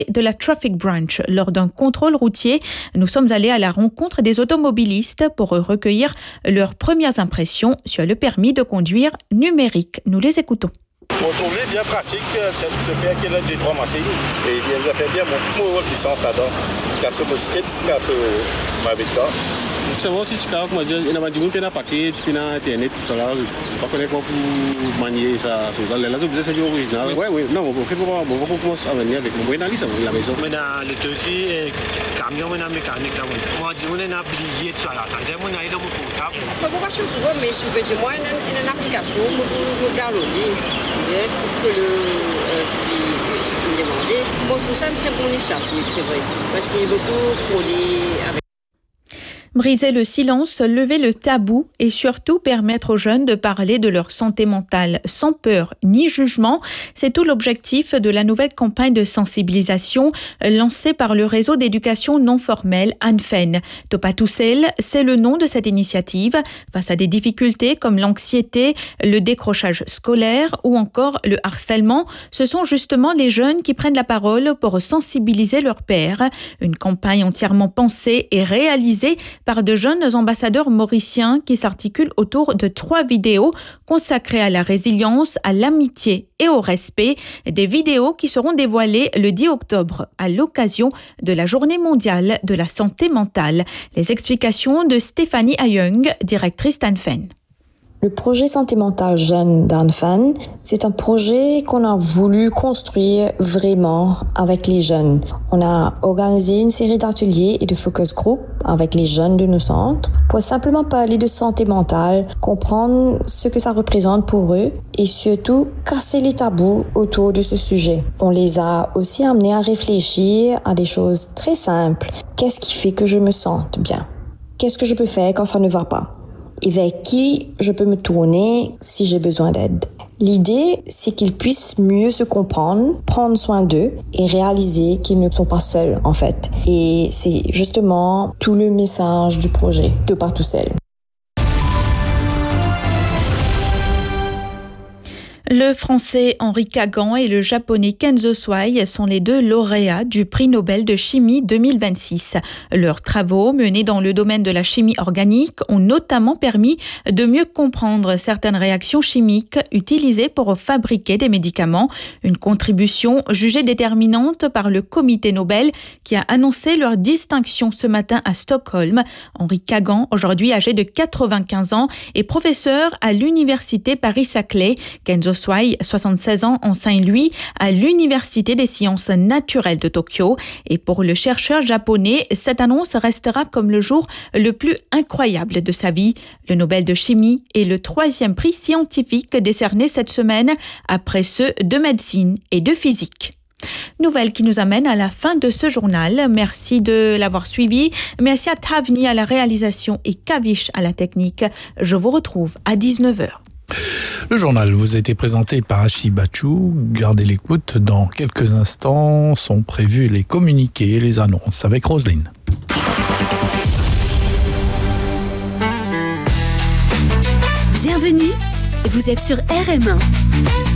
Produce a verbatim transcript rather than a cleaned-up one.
de la Traffic Branch. Lors d'un contrôle routier, nous sommes allés à la rencontre des automobilistes pour recueillir leurs premières impressions sur le permis de conduire numérique. Nous les écoutons. On trouvait bien pratique ce père qui a deux trois machines et il vient de faire bien mon licence là-dedans. Jusqu'à ce mosquée, jusqu'à ce mavita. C'est bon si tu as comment dire, il y a du monde qui a paquet, tu as internet tout ça là, pas connaître comment pour manier ça. Là là c'est c'est original. Ouais oui, non, on fait pas on va commencer à venir avec mon analyse la maison. On a le dossier camion on a mécanique là. Moi du monde on a oublié tout ça là. Ça c'est mon aide mon portable. Ça va pas sur quoi mais sur petit moi une une application pour downloader. Pour que le il demandait. Moi tout ça une très bonne initiative, c'est vrai, parce qu'il y a beaucoup de produits avec. Briser le silence, lever le tabou et surtout permettre aux jeunes de parler de leur santé mentale sans peur ni jugement, c'est tout l'objectif de la nouvelle campagne de sensibilisation lancée par le réseau d'éducation non formelle Anfen. Topatousel, c'est le nom de cette initiative. Face à des difficultés comme l'anxiété, le décrochage scolaire ou encore le harcèlement, ce sont justement les jeunes qui prennent la parole pour sensibiliser leurs pairs. Une campagne entièrement pensée et réalisée par de jeunes ambassadeurs mauriciens qui s'articulent autour de trois vidéos consacrées à la résilience, à l'amitié et au respect. Des vidéos qui seront dévoilées le dix octobre à l'occasion de la Journée mondiale de la santé mentale. Les explications de Stéphanie Ayung, directrice d'Anfen. Le projet Santé mentale jeune d'Anfen, c'est un projet qu'on a voulu construire vraiment avec les jeunes. On a organisé une série d'ateliers et de focus group avec les jeunes de nos centres pour simplement parler de santé mentale, comprendre ce que ça représente pour eux et surtout casser les tabous autour de ce sujet. On les a aussi amenés à réfléchir à des choses très simples. Qu'est-ce qui fait que je me sente bien? Qu'est-ce que je peux faire quand ça ne va pas? Et vers qui je peux me tourner si j'ai besoin d'aide. L'idée, c'est qu'ils puissent mieux se comprendre, prendre soin d'eux et réaliser qu'ils ne sont pas seuls, en fait. Et c'est justement tout le message du projet Topatousel. Le français Henri Kagan et le japonais Kenzo Swai sont les deux lauréats du prix Nobel de chimie deux mille vingt-six. Leurs travaux menés dans le domaine de la chimie organique ont notamment permis de mieux comprendre certaines réactions chimiques utilisées pour fabriquer des médicaments. Une contribution jugée déterminante par le comité Nobel qui a annoncé leur distinction ce matin à Stockholm. Henri Kagan, aujourd'hui âgé de quatre-vingt-quinze ans, est professeur à l'université Paris-Saclay. Kenzo Swai, soixante-seize ans, enseigne lui à l'Université des sciences naturelles de Tokyo. Et pour le chercheur japonais, cette annonce restera comme le jour le plus incroyable de sa vie. Le Nobel de chimie est le troisième prix scientifique décerné cette semaine après ceux de médecine et de physique. Nouvelle qui nous amène à la fin de ce journal. Merci de l'avoir suivi. Merci à Tavni à la réalisation et Kavish à la technique. Je vous retrouve à dix-neuf heures. Le journal vous a été présenté par Hachi Bachou. Gardez l'écoute. Dans quelques instants sont prévus les communiqués et les annonces avec Roselyne. Bienvenue, vous êtes sur R M un.